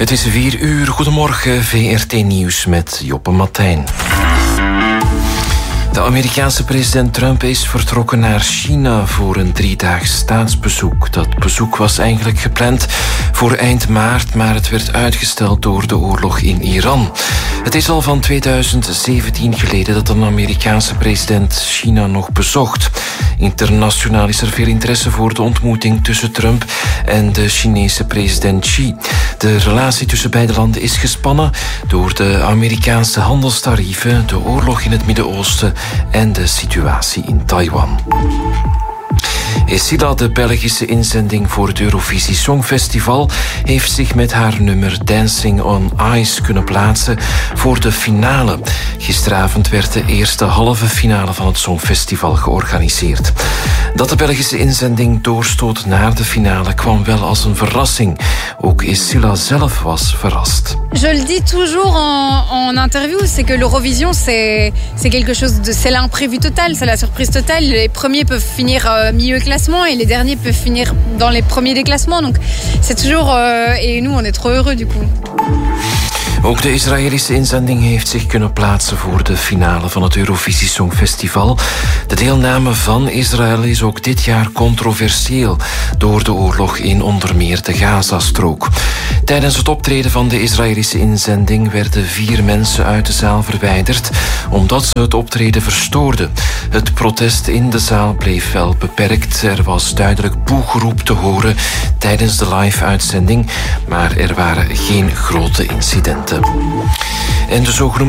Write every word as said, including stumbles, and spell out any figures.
Het is vier uur. Goedemorgen, V R T Nieuws met Joppe Matijn. De Amerikaanse president Trump is vertrokken naar China voor een driedaags staatsbezoek. Dat bezoek was eigenlijk gepland voor eind maart, maar het werd uitgesteld door de oorlog in Iran. Het is al van tweeduizend zeventien geleden dat een Amerikaanse president China nog bezocht. Internationaal is er veel interesse voor de ontmoeting tussen Trump en de Chinese president Xi. De relatie tussen beide landen is gespannen door de Amerikaanse handelstarieven, de oorlog in het Midden-Oosten en de situatie in Taiwan. Esila, de Belgische inzending voor het Eurovisie Songfestival, heeft zich met haar nummer Dancing on Ice kunnen plaatsen voor de finale. Gisteravond werd de eerste halve finale van het Songfestival georganiseerd. Dat de Belgische inzending doorstoot naar de finale kwam wel als een verrassing. Ook Esila zelf was verrast. Je le dis toujours en, en interview, c'est que l'Eurovision c'est c'est quelque chose de c'est l'imprévu total, c'est la surprise totale. Les premiers peuvent finir euh, milieu classement et les derniers peuvent finir dans les premiers des classements. Donc c'est toujours euh, et nous on est trop heureux du coup. Ook de Israëlische inzending heeft zich kunnen plaatsen voor de finale van het Eurovisie Songfestival. De deelname van Israël is ook dit jaar controversieel door de oorlog in onder meer de Gazastrook. Tijdens het optreden van de Israëlische inzending werden vier mensen uit de zaal verwijderd omdat ze het optreden verstoorden. Het protest in de zaal bleef wel beperkt. Er was duidelijk boegeroep te horen tijdens de live-uitzending, maar er waren geen grote incidenten. En de zogenoemde